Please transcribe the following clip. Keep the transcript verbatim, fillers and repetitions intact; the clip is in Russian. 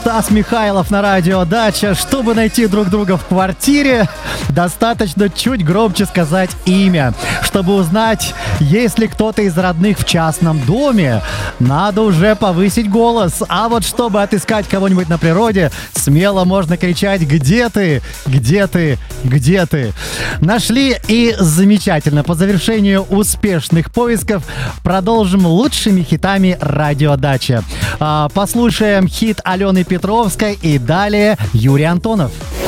Стас Михайлов на радио «Дача». Чтобы найти друг друга в квартире, достаточно чуть громче сказать имя. Чтобы узнать, есть ли кто-то из родных в частном доме, надо уже повысить голос. А вот чтобы отыскать кого-нибудь на природе, смело можно кричать: «Где ты? Где ты? Где ты?» Нашли, и замечательно. По завершению успешных поисков продолжим лучшими хитами радио «Дача». Послушаем хит Алены Петровской и далее Юрий Антонов.